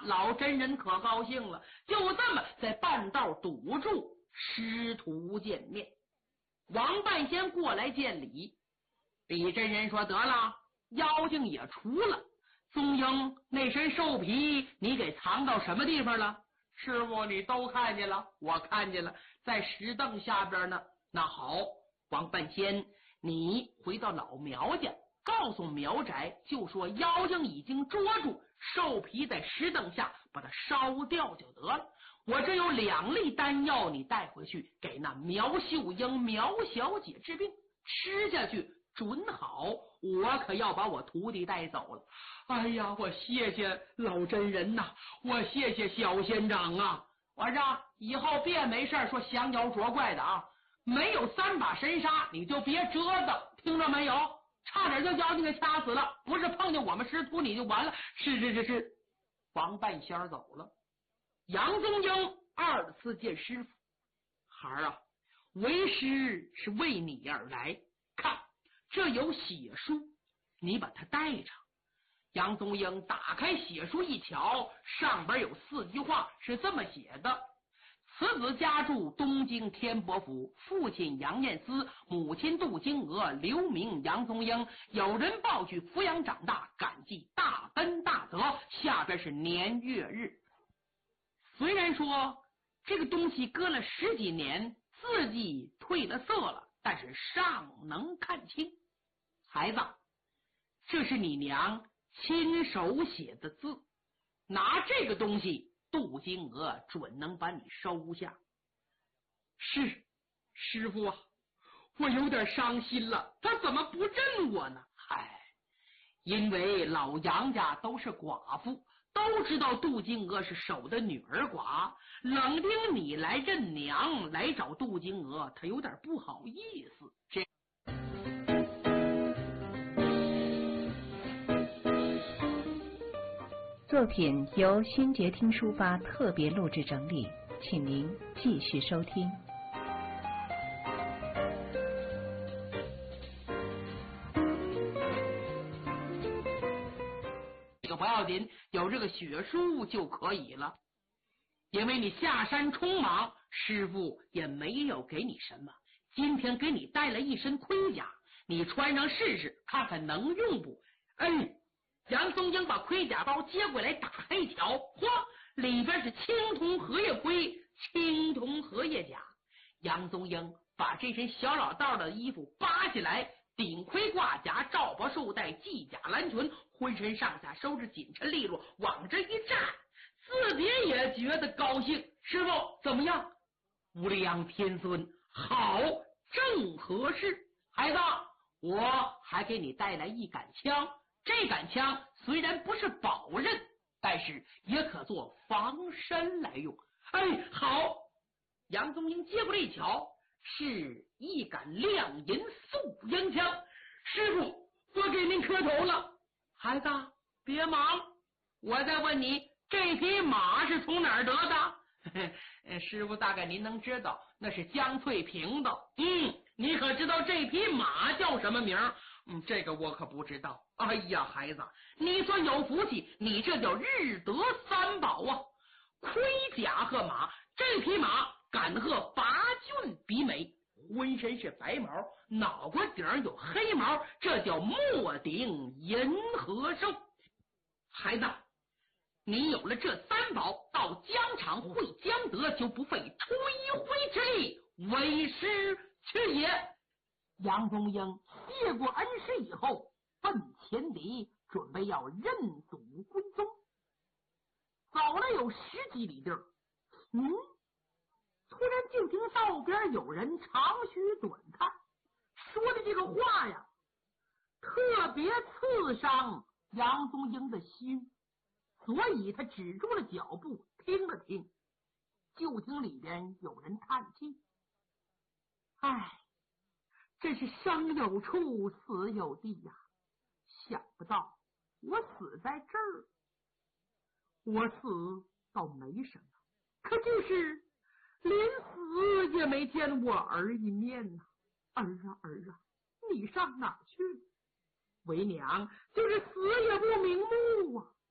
老真人可高兴了，就这么在半道堵住，师徒见面。王半仙过来见礼，李真人说：得了，妖精也除了，宗英那身兽皮你给藏到什么地方了？师傅，你都看见了？我看见了，在石凳下边呢。那好，王半仙，你回到老苗家，告诉苗宅，就说妖精已经捉住，兽皮在石凳下，把它烧掉就得了。我这有2粒丹药，你带回去给那苗秀英苗小姐治病，吃下去准好。我可要把我徒弟带走了。哎呀，我谢谢老真人呐，我谢谢小仙长啊！我说以后别没事说降妖捉怪的啊，没有3把神杀你就别折腾，听着没有？差点就叫你给掐死了，不是碰见我们师徒你就完了。是。王半仙走了。杨宗英2次见师傅，孩儿啊，为师是为你而来，看这有血书，你把它带着。杨宗英打开血书一瞧，上边有4句话，是这么写的：此子家住东京天伯府，父亲杨念思，母亲杜金娥，留名杨宗英。有人报举抚养长大，感激大恩大德。下边是年月日。虽然说这个东西搁了10几年，字迹褪了色了，但是尚能看清。孩子，这是你娘亲手写的字，拿这个东西，杜金娥准能把你收下。是，师傅啊，我有点伤心了，他怎么不认我呢？嗨，因为老杨家都是寡妇，都知道杜金娥是守的女儿寡，冷丁你来认娘，来找杜金娥，他有点不好意思。这作品由新杰听书吧特别录制整理，请您继续收听。 这个不要紧，有这个血书就可以了。因为你下山匆忙，师傅也没有给你什么，今天给你带了一身盔甲，你穿上试试，看看能用不？杨宗英把盔甲包接过来，打开一瞧，嚯，里边是青铜荷叶盔、青铜荷叶甲。杨宗英把这身小老道的衣服扒下来，顶盔挂甲，罩袍束带，系甲蓝裙，浑身上下收拾紧沉利落，往这一站，自己也觉得高兴。师傅怎么样？无量天尊，好，正合适。孩子，我还给你带来一杆枪，这杆枪虽然不是宝刃，但是也可做防身来用。好。杨宗英接过来一瞧，是一杆亮银素烟枪。师傅，我给您磕头了。孩子，别忙，我再问你，这匹马是从哪儿得的？师傅，大概您能知道，那是江翠萍的。你可知道这匹马叫什么名？这个我可不知道。哎呀，孩子，你算有福气，你这叫日得3宝啊！盔甲和马，这匹马敢和拔骏比美，浑身是白毛，脑瓜顶上有黑毛，这叫末顶银河兽。孩子，你有了这3宝，到疆场会江德，就不费吹灰之力，为师去也。杨宗英谢过恩师以后，奔前敌，准备要认祖归宗。走了有10几里地儿，突然就听道边有人长吁短叹，说的这个话呀，特别刺伤杨宗英的心，所以他止住了脚步，听了听，就听里边有人叹气：这是生有处，死有地呀！想不到我死在这儿，我死倒没什么，可就是连死也没见我儿一面呐！儿啊，你上哪儿去了？为娘就是死也不瞑目啊！